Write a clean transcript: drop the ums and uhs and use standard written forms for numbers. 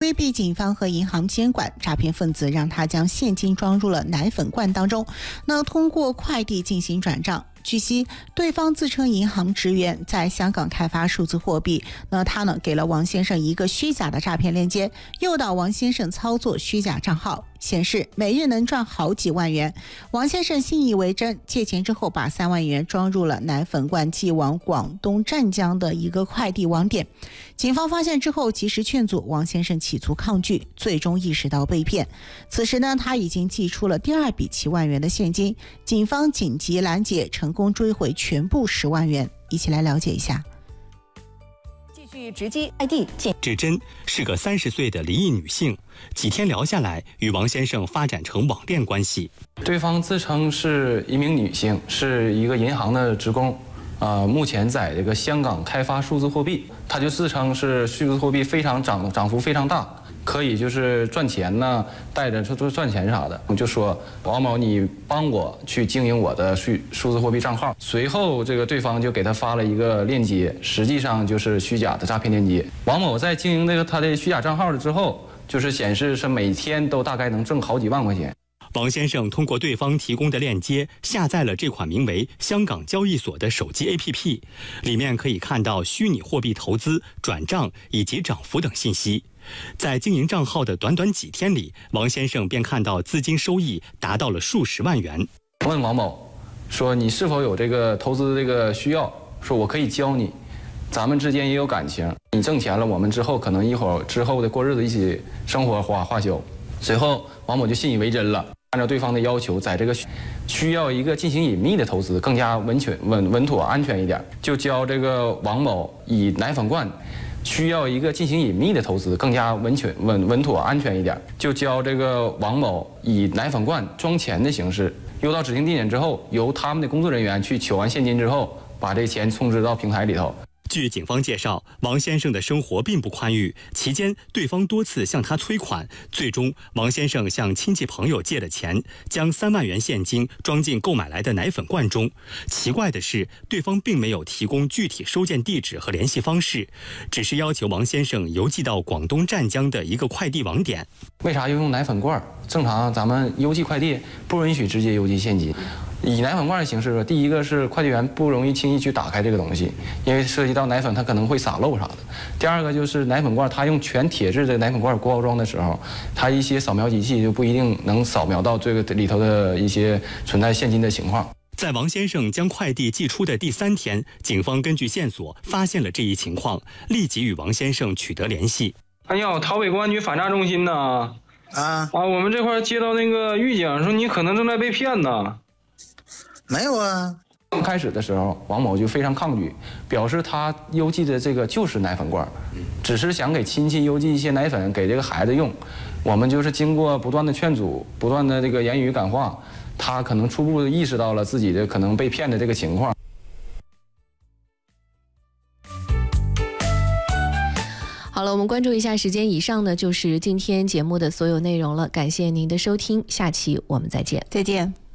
规避警方和银行监管，诈骗分子让他将现金装入了奶粉罐当中，通过快递进行转账。据悉，对方自称银行职员，在香港开发数字货币。他给了王先生一个虚假的诈骗链接，诱导王先生操作虚假账号，显示每日能赚好几万元。王先生信以为真，借钱之后把3万元装入了奶粉罐，寄往广东湛江的一个快递网点。警方发现之后及时劝阻，王先生企图抗拒，最终意识到被骗。此时他已经寄出了第2笔7万元的现金，警方紧急拦截，成功追回全部10万元。一起来了解一下。 继续直击快递。 志珍是个30岁的离异女性，几天聊下来，与王先生发展成网恋关系。 对方自称是一名女性，是一个银行的职工。目前在这个香港开发数字货币，他就自称是数字货币非常涨幅非常大，可以就是赚钱呢，带着赚钱啥的。我就说王某，你帮我去经营我的数字货币账号。随后这个对方就给他发了一个链接，实际上就是虚假的诈骗链接。王某在经营他的虚假账号了之后，就是显示是每天都大概能挣好几万块钱。 王先生通过对方提供的链接下载了这款名为香港交易所的手机 APP， 里面可以看到虚拟货币投资、转账以及涨幅等信息。在经营账号的短短几天里，王先生便看到资金收益达到了数十万元。 问王某说，你是否有这个投资这个需要？说我可以教你，咱们之间也有感情，你挣钱了，我们之后可能一会儿之后的过日子一起生活花销。随后王某就信以为真了，按照对方的要求，在这个需要一个进行隐秘的投资，更加稳妥安全一点，就教这个王某以奶粉罐需要一个进行隐秘的投资，更加稳妥安全一点，就教这个王某以奶粉罐装钱的形式，邮到指定地点之后，由他们的工作人员去取完现金之后，把这钱充值到平台里头。 据警方介绍，王先生的生活并不宽裕，期间对方多次向他催款，最终王先生向亲戚朋友借了钱，将3万元现金装进购买来的奶粉罐中。奇怪的是，对方并没有提供具体收件地址和联系方式，只是要求王先生邮寄到广东湛江的一个快递网点。 为啥要用奶粉罐？正常咱们邮寄快递不允许直接邮寄现金。以奶粉罐的形式，第一个是快递员不容易轻易去打开这个东西，因为涉及到奶粉，它可能会洒漏啥的。第二个就是奶粉罐，它用全铁质的奶粉罐包装的时候，它一些扫描机器就不一定能扫描到这个里头的一些存在现金的情况。 在王先生将快递寄出的第3天，警方根据线索发现了这一情况，立即与王先生取得联系。 哎呀，桃北公安局反诈中心呐！我们这块接到那个预警说你可能正在被骗呢。 没有啊。 刚开始的时候，王某就非常抗拒，表示他邮寄的这个就是奶粉罐，只是想给亲戚邮寄一些奶粉给这个孩子用。我们就是经过不断的劝阻，不断的这个言语感化，他可能初步意识到了自己的可能被骗的这个情况。 好了，我们关注一下时间，以上呢就是今天节目的所有内容了，感谢您的收听，下期我们再见。 再见。